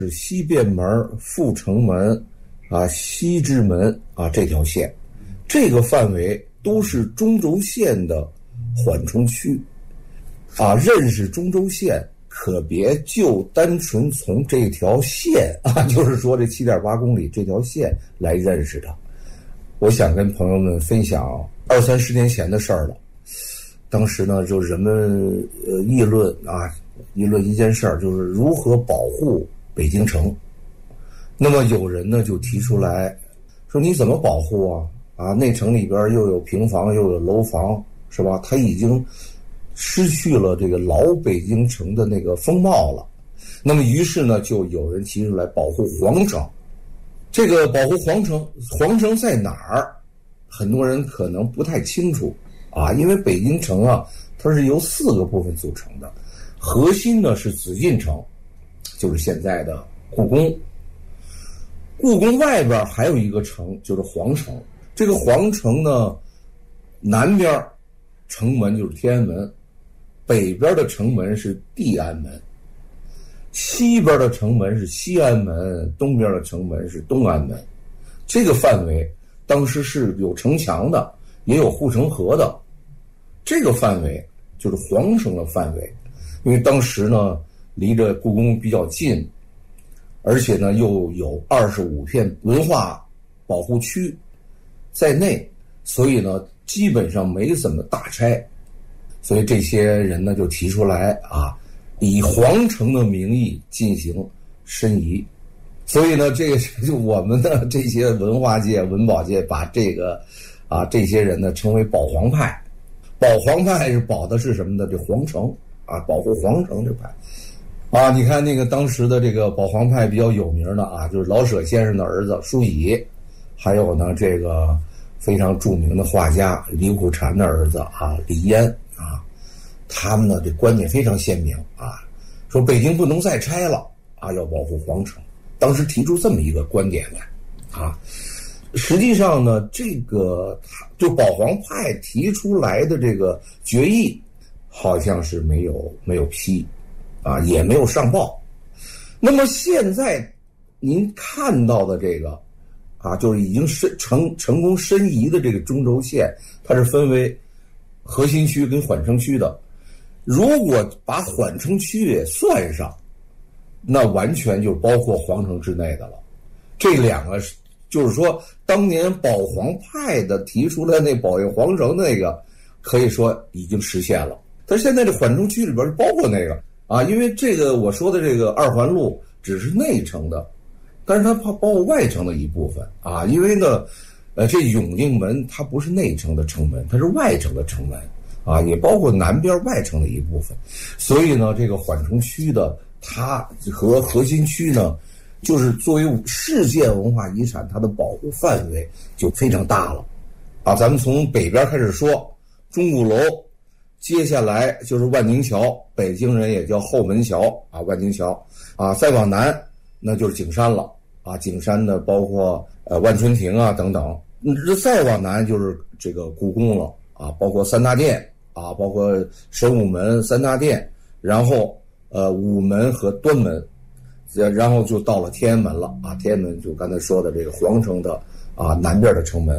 是西便门、阜成门西直门这条线，这个范围都是中轴线的缓冲区认识中轴线可别就单纯从这条线就是说这 7.8 公里这条线来认识的。我想跟朋友们分享20-30年前的事儿了。当时呢，就人们议论一件事儿，就是如何保护北京城。那么有人呢就提出来说，你怎么保护那城里边又有平房又有楼房，是吧？它已经失去了这个老北京城的那个风貌了。那么于是呢，就有人提出来保护皇城。这个保护皇城在哪儿？很多人可能不太清楚因为北京城它是由4个部分组成的。核心呢是紫禁城，就是现在的故宫。故宫外边还有一个城，就是皇城。这个皇城呢，南边城门就是天安门，北边的城门是地安门，西边的城门是西安门，东边的城门是东安门。这个范围当时是有城墙的，也有护城河的。这个范围就是皇城的范围，因为当时呢离着故宫比较近，而且呢又有25片文化保护区在内，所以呢基本上没怎么大拆。所以这些人呢就提出来以皇城的名义进行申遗。所以呢这个就我们的这些文化界文保界把这个这些人呢称为保皇派。保皇派是保的是什么呢？这皇城保护皇城这派你看那个当时的这个保皇派比较有名的就是老舍先生的儿子舒乙，还有呢这个非常著名的画家李苦禅的儿子李嫣他们呢这观点非常鲜明说北京不能再拆了要保护皇城。当时提出这么一个观点来实际上呢这个就保皇派提出来的这个决议好像是没有批也没有上报。那么现在您看到的这个就是已经成功申遗的这个中轴线，它是分为核心区跟缓冲区的。如果把缓冲区也算上，那完全就包括皇城之内的了。这两个就是说当年保皇派的提出来那保卫皇城那个可以说已经实现了，但是现在这缓冲区里边是包括那个因为这个我说的这个2环路只是内城的，但是它包括外城的一部分因为呢这永定门它不是内城的城门，它是外城的城门也包括南边外城的一部分。所以呢这个缓冲区的它和核心区呢就是作为世界文化遗产，它的保护范围就非常大了咱们从北边开始说钟鼓楼，接下来就是万宁桥，北京人也叫后门桥万宁桥再往南那就是景山了景山呢包括万春亭等等。再往南就是这个故宫了包括三大殿包括神武门三大殿，然后午门和端门，然后就到了天安门了天安门就刚才说的这个皇城的南边的城门。